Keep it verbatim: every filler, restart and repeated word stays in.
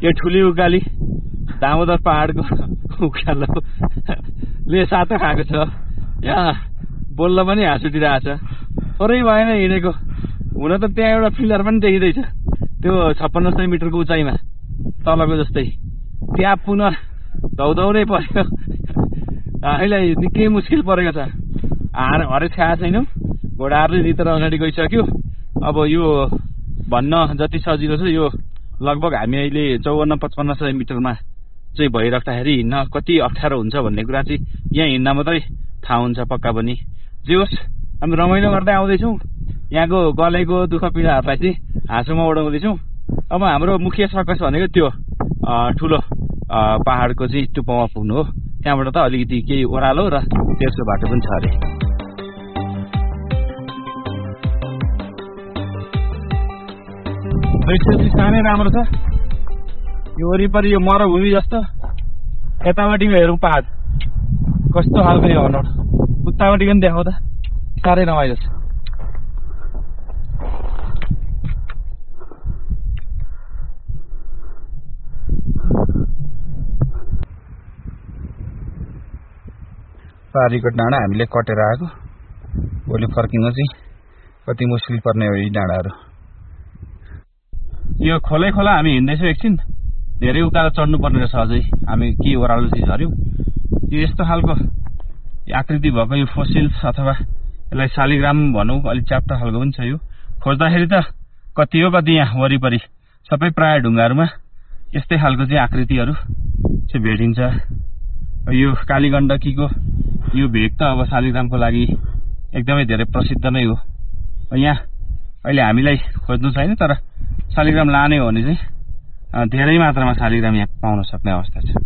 यो ठुली उकाली दामोदर पहाडको उकालोले सातो खाएको छ। यहाँ बोल्न पनि हाँस उठिरहेछ। थोरै भएन हिँडेको। हुन त त्यहाँ एउटा पिलर पनि देखिँदैछ त्यो छप्पन्न सय मिटरको उचाइमा तलको जस्तै। त्यहाँ पुनः धौधौरै पर्यो। हामीलाई निकै मुस्किल परेको छ। हार हरेस खाएको छैनौँ। घोडाहरूले जितेर अगाडि गइसक्यो। अब यो भन्न जति सजिलो छ यो लगभग हामी अहिले चौवन्न पचपन्न सय मिटरमा चाहिँ भइराख्दाखेरि हिँड्न कति अप्ठ्यारो हुन्छ भन्ने कुरा चाहिँ यहाँ हिँड्न मात्रै थाहा हुन्छ पक्का पनि। जे होस् हामी रमाइलो गर्दै आउँदैछौँ। यहाँको गलेको दुःख पीडाहरूलाई चाहिँ हाँसोमा उडाउँदैछौँ। अब हाम्रो मुख्य सकस भनेको त्यो ठुलो पहाडको चाहिँ टुप्पोमा पुग्नु हो। त्यहाँबाट त अलिकति केही ओह्रालो र तेर्सो बाटो पनि छ अरे। दृश्य चाहिँ साह्रै राम्रो छ। यो वरिपरि यो मरुभूमि जस्तो। यतापट्टि हेरौँ पहाड कस्तो खालको यो अनौठो। उतापट्टि पनि देखाउँदा साह्रै रमाइलो छ। पारीको डाँडा हामीले कटेर आएको। भोलि फर्किन चाहिँ कति मुस्किल पर्ने हो यी डाँडाहरू। यो खोलै खोला हामी हिँड्दैछौँ। एकछिन धेरै उकालो चढ्नु पर्ने रहेछ। अझै हामी के ओह्रालो चाहिँ झऱ्यौँ। यो यस्तो खालको आकृति भएको यो फोसिल्स अथवा यसलाई शालिग्राम भनौँ अलिक च्याप्टा खालको पनि छ। यो खोज्दाखेरि त कति हो कति यहाँ वरिपरि सबै प्राय ढुङ्गाहरूमा यस्तै खालको चाहिँ आकृतिहरू चाहिँ भेटिन्छ। यो कालीगण्डकीको यो भेग त अब शालिग्रामको लागि एकदमै धेरै प्रसिद्ध नै हो। यहाँ अहिले हामीलाई खोज्नु छैन तर शालिग्राम लाने हो भने चाहिँ धेरै मात्रामा शालिग्राम यहाँ पाउन सक्ने अवस्था छ।